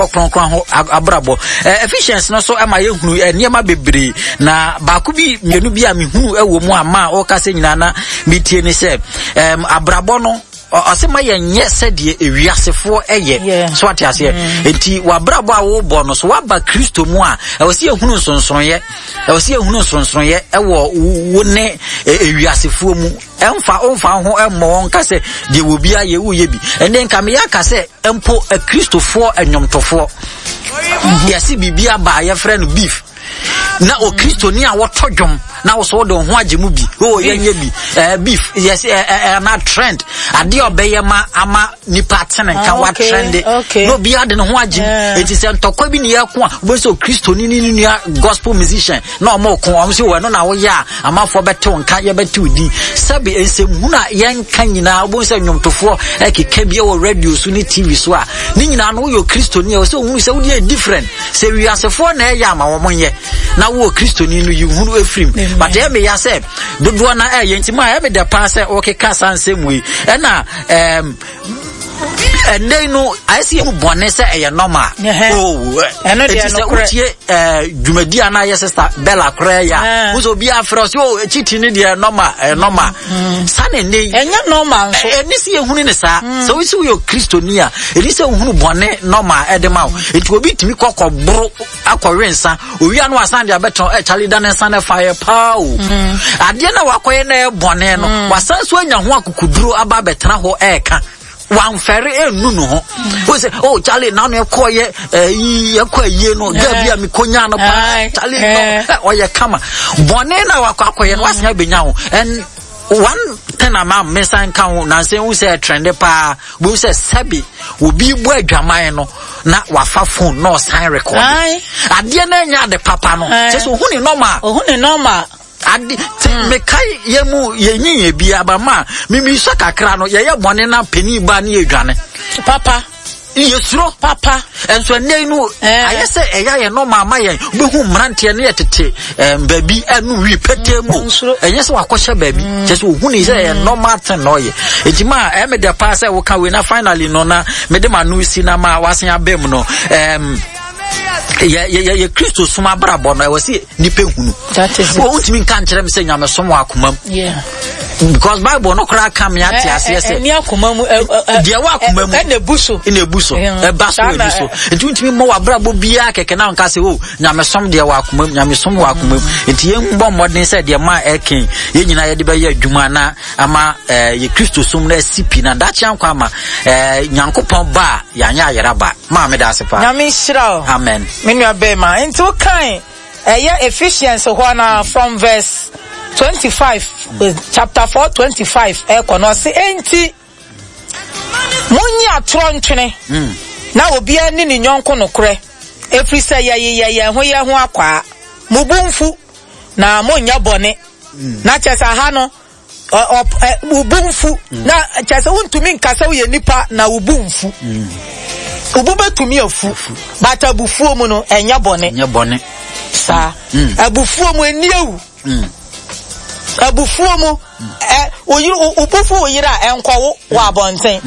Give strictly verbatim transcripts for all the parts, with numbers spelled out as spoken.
kronkron ho abrabo Ephesians no so ama ye hunu eniema bebre na baako bi mienu bi a me hunu ewo mu ama o ka se nyina na metie ni se em abrabo no asema ye nye sede ewiasefo eye so ate ase enti wabrabo a wo bo no so waba Kristo mu a ewose ye hunu nsonson ye ewose ye hunu nsonson ye ewo wo ne ewiasefo mu emfa onfa ho emmo won ka se de wo bia ye wo ye bi ende nka me ya ka se empo a Kristofo enwomtofo yesi bibia ba ye frɛ no beef na o Kristo ni a wotodwom na wo so de ho agemu bi o yenye bi eh beef yes eh na trend ade obeye ma ama nipa tene kan wa trend no bi ade no ho agem enti se ntokwa bi ne yakwo a wo so Kristo ni ni nua gospel musician na o mo ko o so we no na wo ya amafo betew nka ye betew di sabe ensem hu na yen kan nyina wo so nwomtofo ekeka bi o radio so ni T V so a ni nyina no yo Kristo ni o so hu se wo dey different se wi asefo na e ya ma wo monye na wo Kristo ni no yu hu efrim but e me ya say dodo na e yentima e be de pa say o keka sansem we e na em and they know I see who bonessa a normal. Oh, and it is a Jumadi and I, sister Bella Creya, who's will be after us. Oh, cheating in the normal, normal. Sunny, and you're normal, and this year, who in the sa, so it's your Christonia. It is a who bonnet normal at the mouth. It will be to me cock or bro, aquarensa, we are no Sunday better at Charlie Dan and Sunday fire pow. I didn't walk away near Boneno, was such when you walk could draw about Betraho eka. One ferry e nunu ho we say oh Charlie now no koye eh ye koye no da bia me konya no pa Charlie no o ye kama bone na wakwa koye no wasan benya ho and one thing am me san kan ho na say who say trend pa we say sabi obi bu adwaman no na wafa phone no sign record ade na nya de papa no say so hu ni normal hu ni normal adi me kai yemu yenye bia ba ma mimi so kakra no ye ye bone na pani ba na edwane papa yesuro papa enso nei no ayese eya ye no mama ye behu mrante ne yetete baby anu wi petemu enyese wakosha baby just hu ni say ye normal thing no ye ejima e me de pa say wo ka we na finally no na me de manu si na ma wasen abem no em ye ye ye Kristo suma brabo no e wasi nipe hunu that is wo utimi kan kire me se nyame somo akomam yeah because Bible no kra kam ya ti ase se ni akomam de wa akomam e na buso e na buso e baso e buso enti utimi mo wa brabo bia keke na nka se o nyame som de wa akomam nyame som wa akomam enti ye mbo modern se de ma eken ye nyina ye de ba ye adwuma na ama ye Kristo som na sipi na da kyan kwa ama nyankopon ba ya nya ayera ba ma me da se pa nyame shira amen menu abema into kind eh Ephesians one from verse twenty-five chapter four twenty-five e kono se enti munyi atorontwene na obi ani ni nyonko no kre efri se ye ye ye ho ye ho akwa mubumfu na monya bone na chesa ha no ubumfu na chesa untumi nkasa wo ye nipa na ubumfu ubube tumi afu but abufuo mu no enya bone enya bone sa abufuo mu eniawu abufuo mu eh oyi ubufu oyira enkwo wa abonten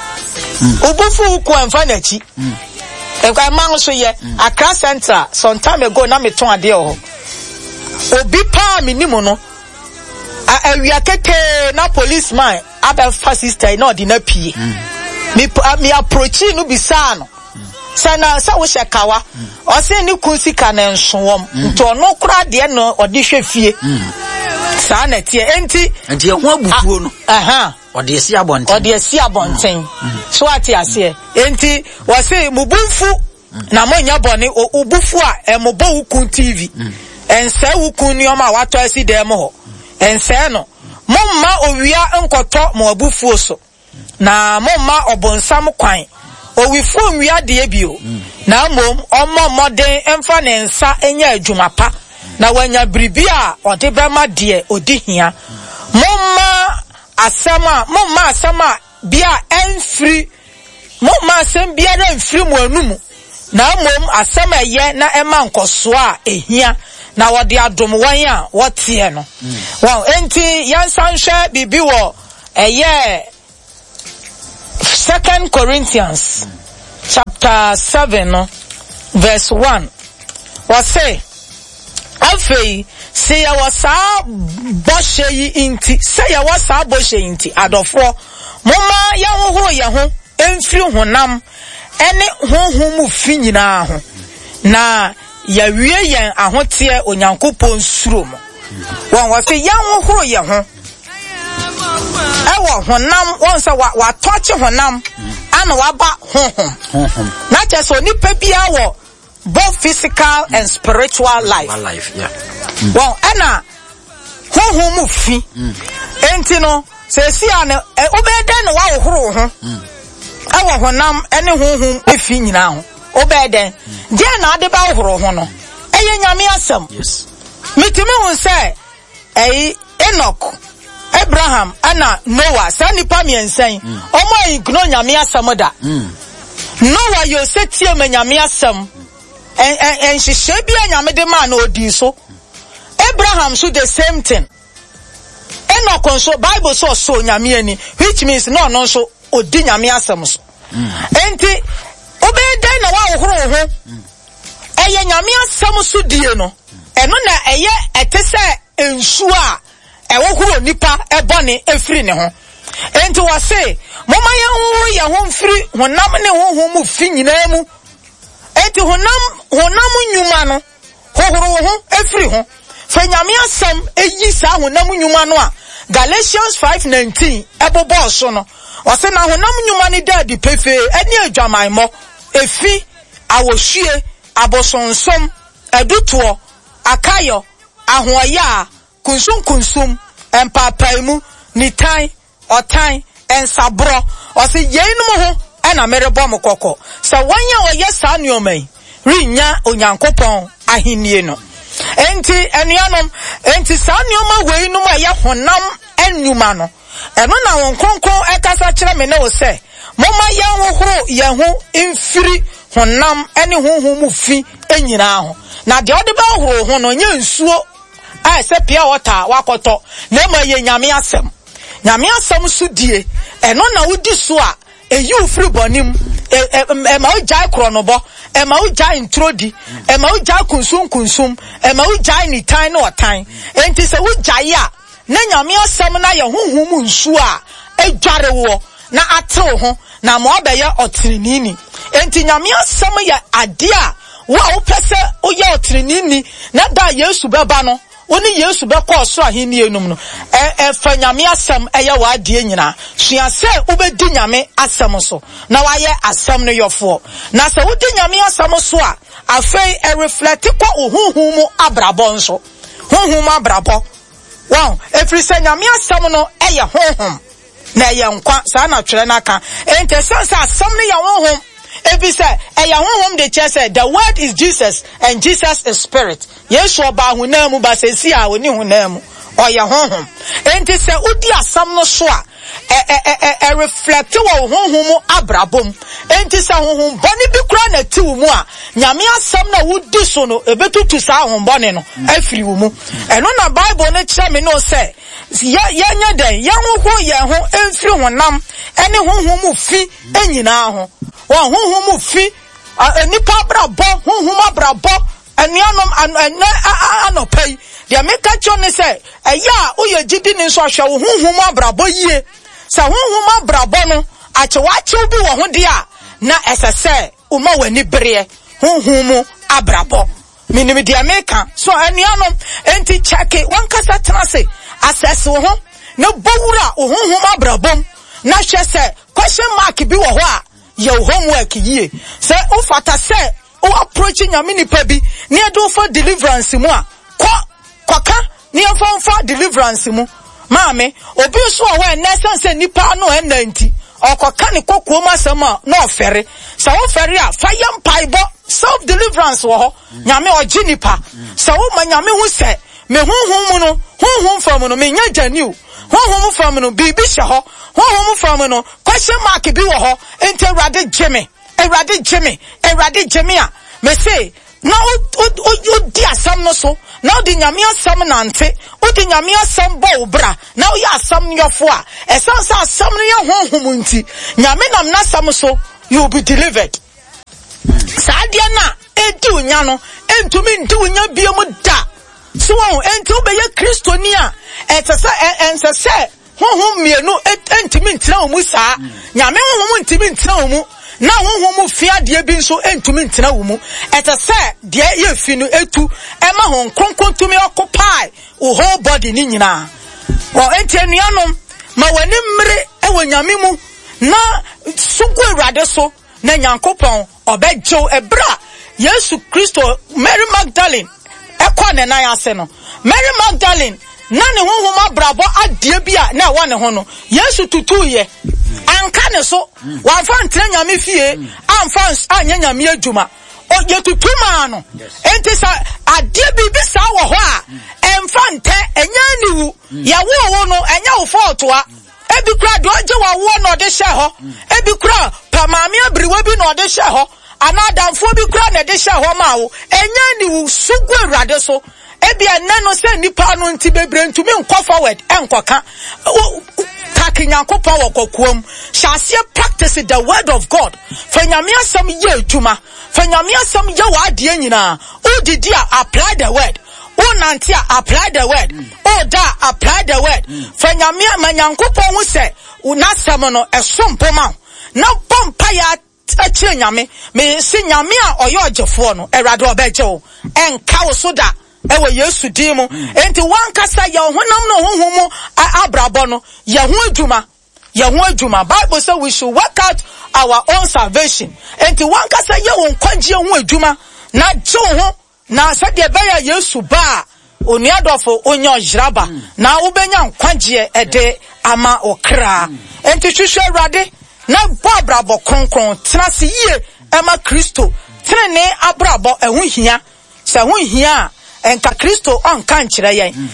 ubufu ku enfa nachi enka man so ye Accra Center some time ago na me ton ade ho obi pa minimu no awia keke na policeman abefa sister na odi na pie mi mi approach no bisa no sana sa wo shekawa o se ni kunsika na nsowom nto no kura de no odi hwefie sa na tie enti enti ho abufuo no aha odi esi abonten odi esi abonten so ati ase enti wo se mubunfu na monya bone obufu a emobo wukun T V ense wukun ni o ma wato esi dem ho ense no momma owia nkoto mo abufuo so na momma obonsam kwan owifu nwia de ebio na mom omo moden emfa ne nsa enya adwuma pa na wanya bribia ode bema de odihia momma asama momma asama bia enfri momma asem bia na enfri mu anumu na mom asama ye na ema nkoso a ehia na wode adom wan a wote no wow enti yansanhwe bibi wo eye Second Corinthians chapter chapter seven no, verse one. Was say afei say ya wasa boshe yi inti say ya wasa boshe inti adofo moma ya hohoro ye ho emfiri honam ene honhom mu fi nyina ho na ya wie yen ahote onyankopon suro mo won wa fe ya hohoro ye ho ewo honam won say wa wa touch honam ana wa ba honhom na cheso ni pa bia wo both physical and spiritual life. life yeah. Mm. Well, Anna, who who move fi? Entino, say see an obeden wa horo ho. I wa honam any who who efi nyina ho. Obeden. Dia na ade ba horo ho no. Eye nyame asem. Yes. Mitimi won say eh Enoch, Abraham, Anna, Noah, sani pa mi ensen. Omo igno nyame asem da. Noah yo se tie me nyame asem. And and and she should be a nyamede man or di so. Abraham so the same thing. Enoch so Bible so so nyame which means no no so odi nyame asem so. Enti obeden na wa horo ho. Eye nyame asem so die no. Eno na eye etese ensu a e wo horo nipa e bone efiri ne ho. Enti wa say moma ye ho ye ho mfiri honam ne ho ho mu fi nyina mu. Eti honam honam nyuma no hohoro ho efiri ho fa nyame asem eyi sa honam nyuma no a Galatians five nineteen ebobo so no o se na honam nyuma ni dadi pefe eni adwaman mo efi awohwie abosonsom eduto akayo ahoya kunsum kunsum empapaimu nitan otan ensabro o se yeinum ho ana merebo mokoko sa wanya oye sa nuomai rinya onyankopon ahinie no enti enuanom enti sa nuoma weinum aye honam enuma no eno na won konkon ekasa kire me na wo se moma ye hohoro ye ho imfiri honam ene honhom mu fi enyina ho na de ode ba hohoro ho no nya nsuo a se pia wota wakoto na ma ye nyame asem nyame asem sudie eno na wudi so a eyu free bonim e ma ujai kronobo e ma ujai introdi e ma ujai kunsum kunsum e ma ujai ni tan no tan enti se ujai a na nyame asem na ye honhom nsu a edware wo na atew ho na mo abeye otrinini enti nyame asem ye ade a wo a wo pese wo ye otrinini na da Yesu beba no oni Yesu be kwa so ahini enum no e e fa nyame asem eye wa ade nyina sua se ubedi nyame asem so na wa ye asem no yofo na se wudi nyame asem so a afei e reflect kwa ohunhun mu abrabon so honhum abrabo wow every se nyame asem no eye honhum na ye nkwa sa na twere naka ente sense asem no ye honhum Ebi say, eya honhom de che say the word is Jesus and Jesus is spirit. Yesu oba hunam ba se si a oni hunam oya honhom. Enti say udi asam no so a e e e reflect wo honhom abrabom. Enti say honhom boni bi kura na ti wo mu a nyame asam na wudi so no ebetutu sa honhom boni no afiri wo mu. Eno na Bible no kire me no say ya ya nya den ya honhom ye ho emfiri honam ene honhom mu fi enyina ho. Wa honhom mu fi nipa brabo honhom abrabo anuanom anopai dia meka chone se eya oye gidi ni so ahwe honhom abrabo yie sa honhom abrabo no ache wa che obi wo ho dia na esese uma wani bere honhom abrabo minim dia meka so anuanom enti cheke wan kasa trase assess wo ho na bowura honhom abrabom na hwe se question mark bi wo ho a your homework ye say o fata say o approach nyame nipa bi ne do for deliverance mu a ko koka ne fon for deliverance mu maame obi so o we na sense nipa no enanti o koka ne kokko ma asem a no ofere say o fere a fire mpaibo self deliverance wo ho nyame oji nipa say o ma nyame hu se me honhom mu no honhom fam no me nya janiu honhom fam no bibi hye ho honhom fam no question mark bi wo ho enti Awurade jeme Awurade jeme Awurade jeme a me say na o di asam no so na o di nyame asam nante o di nyame asam bo bra na o ya asam nyofo a esan sa asam no ye honhom nti nyame nam na asam so you will be delivered Sadia na enti unya no entumi nti unya biom da. So enti obeye Kristo ni a etese ensese honhom mienu entumi ntina omu saa. Nyame honhom ntimi ntina omu. Na honhom fia de bi nso entumi ntina omu. Etese de ye fi no etu ema hon kronkron tumi occupy o whole body ni nyina. Wo enti anuanom ma wani mmere ewo nyame mu na sugu Awurade so na Nyankopɔn obejo ebra Yesu Kristo Mary Magdalene ekwa ne nan ase no Mary Magdalene na ne honhom abrabo adie bia na wa ne ho no Yesu tutuye anka ne so wanfa ntre nyame fie amfa anya nyame adwuma o yetutuma no enti sa adie bibi sa wo ho a emfa nte enya niwu ya wo wo no enya wo fotoa ebi kura do je wa wo no de hye ho ebi kura pa maame abriwa bi no de hye ho anadamfo bi kura na de hye ho ma wo enya niwu sugu Awurade so ebi enne no se nipa no nti bebre ntumi nkɔ forward enkoka takinyankopɔn wɔ kokuom hyase practice the word of God fa nyame asɛm ye adwuma fa nyame asɛm ye wa ade nyina udidi a apply the word unanti a apply the word oda apply the word fa nyame manyankopɔn hu sɛ unasɛm no ɛsompoma na bompa ya akire nyame me si nyame a ɔyɛ ɔgyefo no Awurade ɔbɛgye wo enka wo so da ewe Yesu dimu enti wankasa ya honam no honhom abrabo no ya ho adwuma ya ho adwuma. Bible say we should work out our own salvation enti wankasa ya won kwagye ho adwuma na gye ho na sade be ya Yesu ba oni adofo onye ojraba na ubenya nkwagye ede ama okra enti hwehwe Awurade na bo abrabo kronkron tenase yie ema Kristo trene abrabo eho hia se ho hia enka Kristo on kan kire yen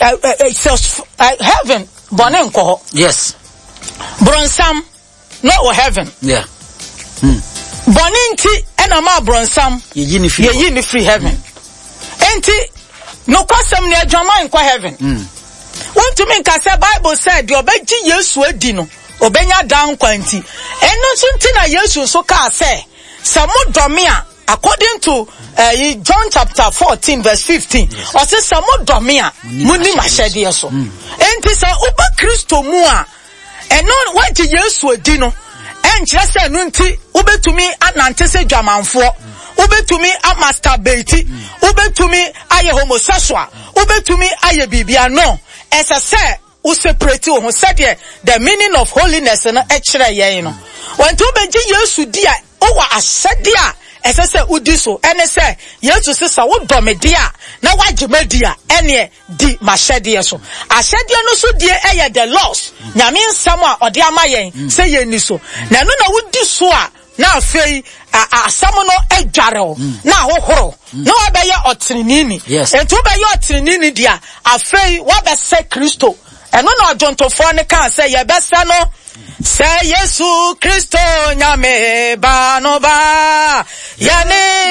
heaven bonen ko. Yes. Bronsam no o heaven. Yeah. Hmm. Boninti ena ma bronsam ye yi ni free ye yi ni free heaven. Enti no kwasam ne adwaman kwa heaven. Hmm. Want to mean kase Bible said the obeji Yesu adi no obenya dan kwanti. Eno so ntina Yesu so ka say samodome a according to uh, John chapter fourteen verse fifteen, yes. Or say samo domia muni mashede so. Enti sa uba Kristo mu a eno waje Yesu adi no enkyere se no nti ubetumi anante se dwamanfo ubetumi amasturbate ubetumi aye homosexual ubetumi aye bibia no ese se u separate wo said the meaning of holiness no e kire yen no when to beji Yesu dia o wa asede a ese se udi so ene se Yesu se sa wo domedia na wagemedia ene di mashede so asede no so die eye the laws nyame nsam a ode ama yen se ye ni so na no na wudi so a na afei asam no adware na hohoro na wabeye otrinini ento wabeye otrinini dia afei wabese Kristo eno na ojontofo ne kan se ye bese no se Yesu Kristo nyame ba no ba yani